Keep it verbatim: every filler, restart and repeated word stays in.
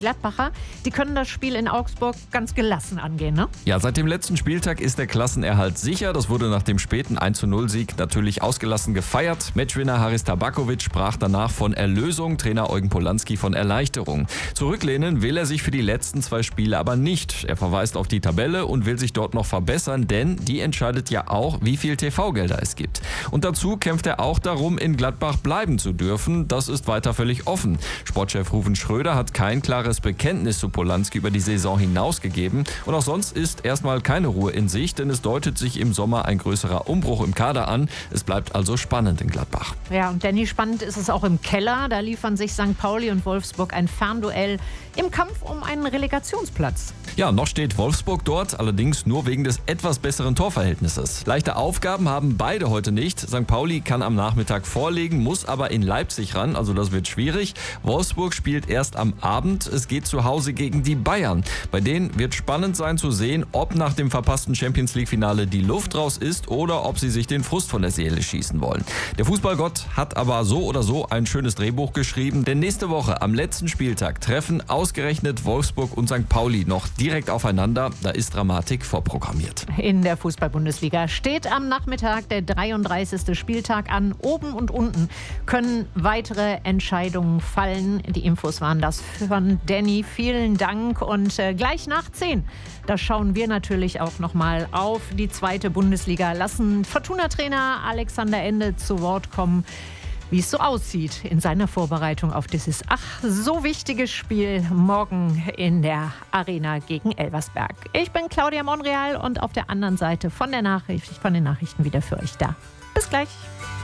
Gladbacher, die können das Spiel in Augsburg ganz gelassen angehen, ne? Ja, seit dem letzten Spieltag ist der Klassenerhalt sicher. Das wurde nach dem späten eins zu null Sieg natürlich ausgelassen gefeiert. Matchwinner Haris Tabakovic sprach danach von Erlösung, Trainer Eugen Polanski von Erleichterung. Zurücklehnen will er sich für die letzten zwei Spiele aber nicht. Er verweist auf die Tabelle und will sich dort noch verbessern, denn die entscheidet ja auch, wie viel T V-Gelder es gibt. Und dazu kämpft er auch darum, in Gladbach bleiben zu dürfen. Das ist weiter völlig offen. Sportchef Ruven Schröder hat kein klares Bekenntnis zu Polanski über die Saison hinaus gegeben. Und auch sonst ist erstmal keine Ruhe in Sicht, denn es deutet sich im Sommer ein größerer Umbruch im Kader an. Es bleibt also spannend in Gladbach. Ja, und Danny, spannend ist es auch im Keller. Da liefern sich Sankt Pauli und Wolfsburg ein Fernduell im Kampf um einen Relegationsplatz. Ja, noch steht Wolfsburg dort, allerdings nur wegen des etwas besseren Torverhältnisses. Leichte Aufgaben haben beide heute nicht. Sankt Pauli kann am Nachmittag vorlegen, muss aber in Leipzig ran, also das wird schwierig. Wolfsburg spielt erst am Abend. Es geht zu Hause gegen die Bayern. Bei denen wird spannend sein zu sehen, ob nach dem verpassten Champions-League-Finale die Luft raus ist oder ob sie sich den Frust von der Seele schießen wollen. Der Fußballgott hat aber so oder so ein schönes Drehbuch geschrieben, denn nächste Woche am letzten Spieltag treffen ausgerechnet Wolfsburg und Sankt Pauli noch direkt aufeinander. Da ist Dramatik vorprogrammiert. In der Fußball-Bundesliga steht am Nachmittag der dreiunddreißigste Spieltag an. Oben und unten können weitere Entscheidungen fallen. Die Infos waren das von Danny. Vielen Dank. Und äh, gleich nach zehn, da schauen wir natürlich auch nochmal auf die zweite Bundesliga. Lassen Fortuna-Trainer Alexander Ende zu Wort kommen, wie es so aussieht in seiner Vorbereitung auf dieses ach so wichtige Spiel morgen in der Arena gegen Elversberg. Ich bin Claudia Monreal und auf der anderen Seite von der Nachricht, von den Nachrichten wieder für euch da. Bis gleich.